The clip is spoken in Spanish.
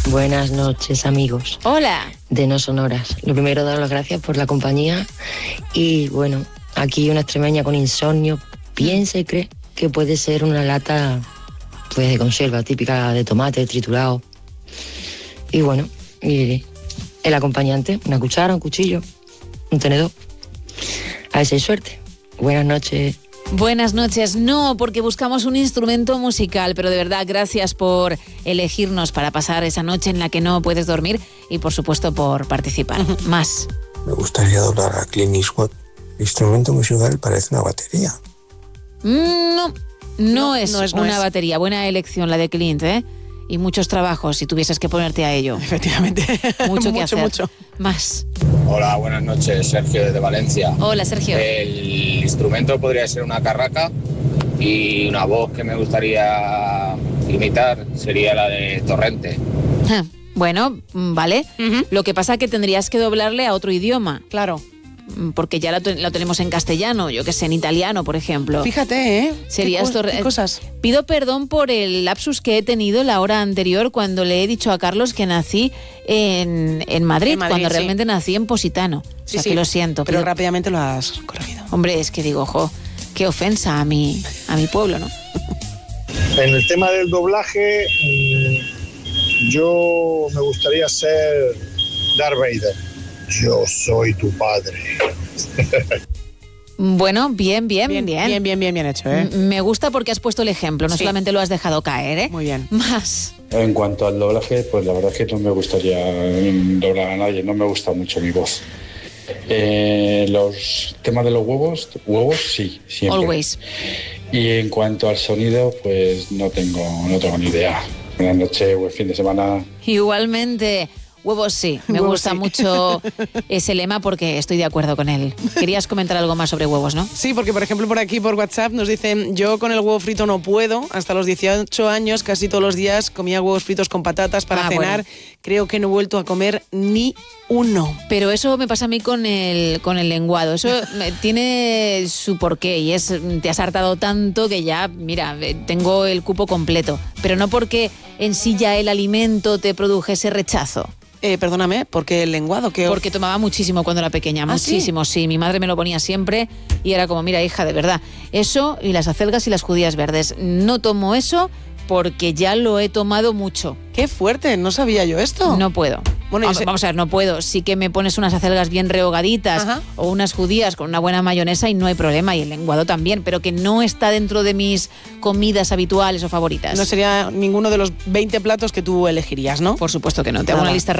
Buenas noches, amigos. Hola. De No Sonoras. Lo primero, dar las gracias por la compañía. Y bueno, aquí una extremeña con insomnio piensa y cree que puede ser una lata pues de conserva típica de tomate triturado. Y bueno, y el acompañante, una cuchara, un cuchillo, un tenedor. A ver si hay suerte. Buenas noches. Buenas noches. No, porque buscamos un instrumento musical, pero de verdad, gracias por elegirnos para pasar esa noche en la que no puedes dormir y, por supuesto, por participar. Más. Me gustaría doblar a Clint Eastwood. El instrumento musical parece una batería. No es una batería. Buena elección la de Clint, ¿eh? Y muchos trabajos si tuvieses que ponerte a ello. Efectivamente. Mucho que hacer. Mucho. Más. Hola, buenas noches, Sergio desde Valencia. Hola, Sergio. El instrumento podría ser una carraca y una voz que me gustaría imitar sería la de Torrente. Bueno, vale. Lo que pasa es que tendrías que doblarle a otro idioma. Claro. Porque ya lo tenemos en castellano, yo que sé, en italiano, por ejemplo. Fíjate, ¿eh? Sería ¿Qué cosas? Pido perdón por el lapsus que he tenido la hora anterior cuando le he dicho a Carlos que nací en Madrid, cuando realmente nací en Positano. Sí, o sea, que lo siento. Pero rápidamente lo has corregido. Hombre, es que digo, qué ofensa a mi pueblo, ¿no? En el tema del doblaje, yo me gustaría ser Darth Vader. Yo soy tu padre. Bueno, bien hecho, ¿eh? Me gusta porque has puesto el ejemplo, no solamente lo has dejado caer, ¿eh? Muy bien. Más. En cuanto al doblaje, pues la verdad es que no me gustaría doblar a nadie, no me gusta mucho mi voz. Los temas de los huevos sí, siempre. Always. Y en cuanto al sonido, pues no tengo ni idea. Buenas noches, buen fin de semana. Igualmente. Huevos sí, me gusta mucho ese lema porque estoy de acuerdo con él. Querías comentar algo más sobre huevos, ¿no? Sí, porque por ejemplo por aquí por WhatsApp nos dicen: yo con el huevo frito no puedo. Hasta los 18 años casi todos los días comía huevos fritos con patatas para cenar. Bueno. Creo que no he vuelto a comer ni uno. Pero eso me pasa a mí con el lenguado. Eso tiene su porqué y te has hartado tanto que ya, mira, tengo el cupo completo. Pero no porque en sí ya el alimento te produjese rechazo. Perdóname, ¿por qué el lenguado? Porque tomaba muchísimo cuando era pequeña, muchísimo, sí. Mi madre me lo ponía siempre y era como, mira, hija, de verdad, eso y las acelgas y las judías verdes. No tomo eso porque ya lo he tomado mucho. ¡Qué fuerte! No sabía yo esto. No puedo. Bueno, vamos a ver, no puedo. Sí que me pones unas acelgas bien rehogaditas o unas judías con una buena mayonesa y no hay problema, y el lenguado también, pero que no está dentro de mis comidas habituales o favoritas. No sería ninguno de los 20 platos que tú elegirías, ¿no? Por supuesto que no. Te hago una lista